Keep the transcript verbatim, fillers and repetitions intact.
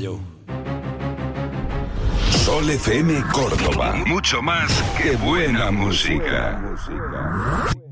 yo. Sol F M Córdoba. Mucho más que buena música.